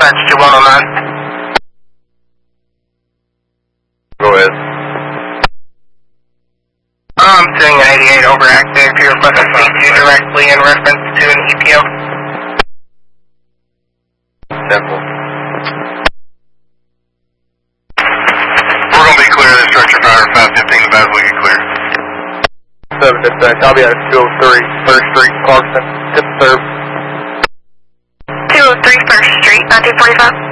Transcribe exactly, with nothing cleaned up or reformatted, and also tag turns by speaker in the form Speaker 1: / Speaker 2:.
Speaker 1: dispatch to one oh nine.
Speaker 2: Go ahead.
Speaker 1: I'm seeing an eighty-eight overactive. You're requesting to speak to you directly in reference to an E P O.
Speaker 2: Simple. We're going to be clear of the structure fire five fifteen, the bad we get clear.
Speaker 3: seven dispatch, I'll be at two oh three First Street, Clarkson, tip serve.
Speaker 4: two oh three First Street, nineteen forty-five.